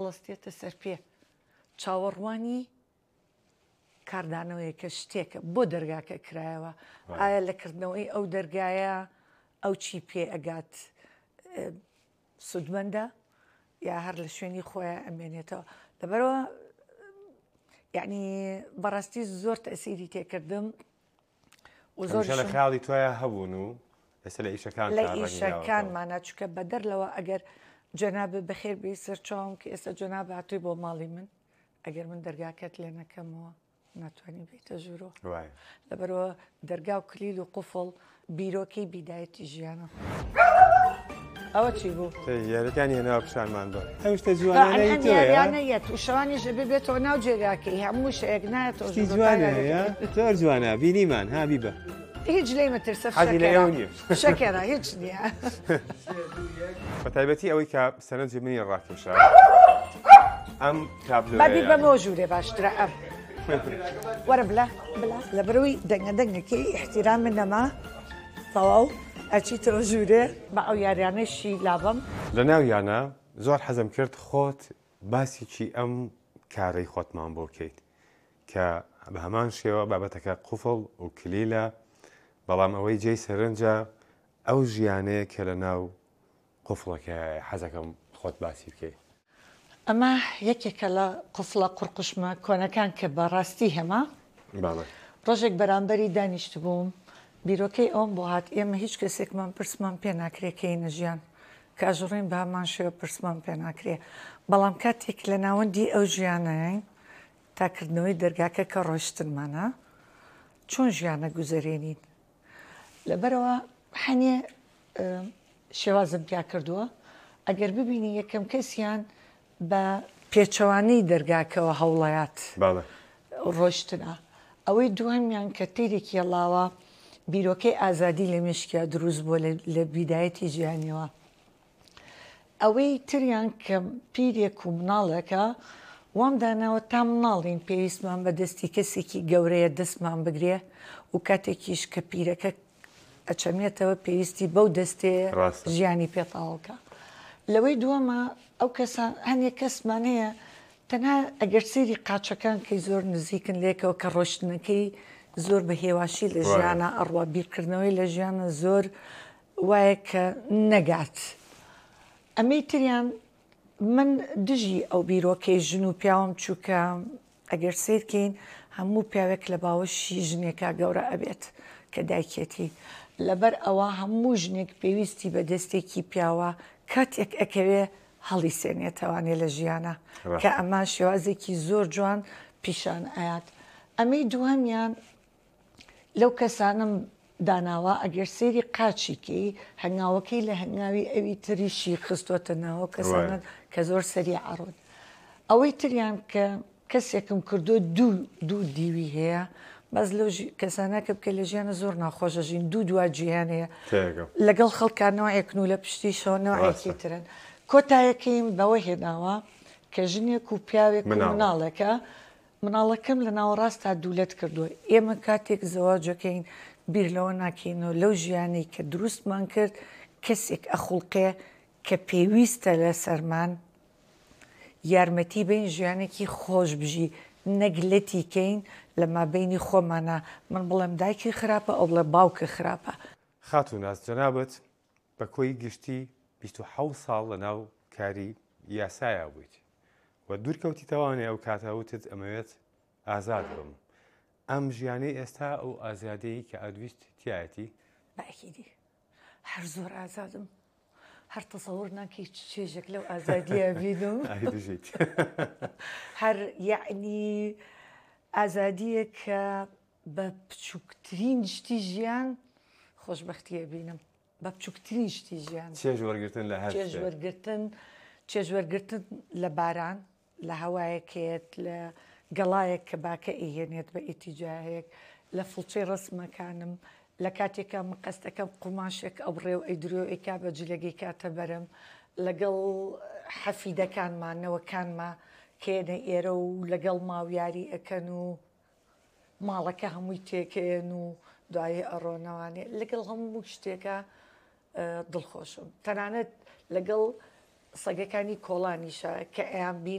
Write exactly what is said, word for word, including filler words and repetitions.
وەستێتە سەر پێ چاوەڕوانی کاردانەوەی کە شتێکە بۆ دەرگاکە کرایەوە ئایا لەکردنەوەی ئەو دەرگایە ئەو چی پێ ئەگات سودمەندە یا هەر لە شوێنی خۆیان ئەمێنێتەوە لەبەرەوە یعنی بەڕاستی زۆر تەسیری تێکردم و زۆر لە خیاڵی تۆیە هەبوون و ئێستا لە ئیشەکان لە ئیشەکانمانە چکە بەدەرلەوە ئەگەر جەنابە بەخێر بێ سەرچاوم کە ئێستا جەناب هاتووی بۆ ماڵی من ئەگەر من دەرگاکەت لێ نەکەمەوە ناتوانین بێتە ژوورۆ لەبەرەوە دەرگا و کلیل و قوفڵ بیرۆکەی بیدایەتی ژیانە ئەوە چی بوو؟ یاریەکان هێناوە پیشانمان بە هەوشتە جوانانەیەت و شەوانیش ببێتەوە ناو جێگاکەی هەموو شەیەک نایەتەوە جوانەیە زۆر جوانە بینیمان ها بیبە هیچ لێ مەترسە شەکەرە هیچ نییە بەتایبەتی ئەوەی کە سەرنجی منی ڕاکێشە ئەم بابی بەمەوە ژوورێ باشترە ئەم وەرە بلا بلا لە بەرەوەی دەنگە دەنگەکەی احتیرام من نەما تەواو ئەچیتەوە ژوورێ بە ئەو یاریانەشی لابم لە ناویانە زۆر حەزم کرد خۆت باسیکی ئەم کارەی خۆتمان بۆ بکەیت کە بە هەمان شێوە بابەتەکە قوفڵ و کلیلە بەڵام ئەوەی جێی سەرنجە ئەو ژیانەیە کە لە ناو قوفڵەکە حەزەکەم خۆت باسی بکەیت ئەمە یەکێکە لە قوفڵە قورقشمە کۆنەکان کە بەڕاستی هەما ڕۆژێک بەرامبەری دانیشت بووم بیرۆکەی ئەوم بۆ هات ئێمە هیچ کەسێکمان پرسمان پێ ناکرێکەی نەژیان کاژڕین بە هەمان شێوە پرسمان پێ ناکرێ بەڵام کاتێک لە ناوەندی ئەو ژیانەیە تاکردنەوەی دەرگاکە کە ڕۆشتنمانە چۆن ژیانە گوزەرێنین لەبەرەوە هەنێ شێوازم پیا کردووە ئەگەر ببینی یەکەم کەسیان بە پێچەوانەی دەرگاکەوە هەوڵەیات ڕۆشتنە ئەوەی دوهەمیان کە تیرێکی هێڵاوە بیرۆکەی ئازادی لە مشکیا دروست بۆ لە بیدایەتی ژیانیەوە ئەوەی تریان کە پیرێک و مناڵەکە وام داناوە تا مناڵین پێویستمان بە دەستی کەسێکی گەورەیە دەستمان بگرێ و کاتێکیش کە پیرەکە ئەچەمێتەوە پێویستی بەو دەستێ ژیانی پێتاوەکە لەوەی دووەمە ئەو کەسان هەندێک کەسمان هەیە تەنها ئەگەر سێری قاچەکان کەی زۆر نزیکن لێکەوە کە ڕۆشتنەکەی زۆر بە هێواشی لە ژیانە ئەڕوا بیرکردنەوەی لە ژیانە زۆر وایە کە نەگات ئەمەی تریان من دژی ئەو بیرۆکەی ژن و پیاوم چووکە ئەگەر سیرکەین هەموو پیاوێک لە باوەشی ژنێکا گەورە ئەبێت کە دایکێتی لەبەر ئەوە هەموو ژنێک پێویستی بە دەستێکی پیاوە کاتێک ئەکەوێ هەڵی سێنێتەوانێ لە ژیانە کە ئەمە شێوازێکی زۆر جوان پیشان ئاات ئەمەی دووەمیان لەو کەسانم داناوە ئەگەر سێری قاچیکی هەنگاوەکەی لە هەنگاوی ئەوی تریشی خستۆتە ناوە کەسانن کە زۆر سەری عڕۆن ئەوەی تریان کە کەسێکم کردو دوو دوو دیوی هەیە بەس لەو کەسانە کە بکە لە ژیانە زۆر ناخۆشەژین دوو دوا جیهانەیە لەگەڵ خەڵکانەوەیەکن و لە پشتیشەوە نەوەیەکی ترن کۆتایەکەیم بەوە هێناوە کە ژنێک و پیاوێک مناڵەکە مناڵەکەم لە ناوەڕاستا دوولەت کردووە ئێمە کاتێک زەواجەکەین بیر لەوە ناکەینەوە لەو ژیانەی کە دروستمان کرد کەسێک ئەخوڵقێ کە پێویستە لە سەرمان یارمەتی بین ژیانێکی خۆش بژی نەگلەتی کەین لە مابینی خۆمانە من بڵێم دایکی خراپە ئەو بڵێ باوکە خراپە خاتوو ناز جەنابەت بە کۆی گشتی بیست و حەوت ساڵ لە ناو کاری یاسایە بوویت و دوورکەوتی تەوانێ ئەو کاتەوتت ئەمەوێت ئازاد بم ئەم ژیانەی ئێستا ئەو ئازادەیە کە ئەدویست تایەتی باکیدی هەر زۆر ئازادم هەر تەسەوڕ ناکەی چێژێک لەو ئازادیە بینم هەر یعنی ئازادیە کە بە بچووکترین شتی ژیان خۆشبەختیە بینم بە بچووکترین شتی ژیان چێژ وەرگرتن لە هەر چێژ وەرگرتن چێژ وەرگرتن لە باران لە هەوایەکێت لە گەڵایەک کە باکە ئیهێنێت بە ئیتیجاهەیەک لە فڵچەی ڕسمەکانم لە کاتێکە مقەستەکەم قوماشێک ئەو ڕێو ئەیدرۆ ئەیکا بە جلەگەی کاتە بەرم لەگەڵ حەفیدەکانمانەوەکانمە کێنە ئێرە و لەگەڵ ماویاری ئەەکەن و ماڵەکە هەمووی تێکێن و دوایێ ئەڕۆنەوانێ لەگەڵ هەموو شتێکە دڵخۆشم تەنانەت لەگەڵ سەگەکانی کۆڵانیشە کە ئەیان بین